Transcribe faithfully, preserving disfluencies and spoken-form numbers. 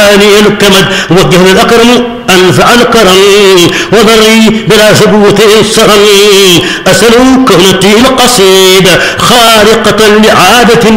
عالي الكمد وجه الأكرم أنفع الكرم وذري بلا ثبوت الصرم أسأل كونتي القصيدة خارقة لعادة